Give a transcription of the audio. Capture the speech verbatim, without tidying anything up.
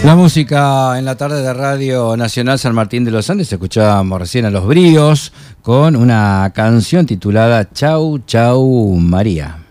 La música en la tarde de Radio Nacional San Martín de los Andes. Escuchábamos recién a Los Bríos con una canción titulada Chau Chau María.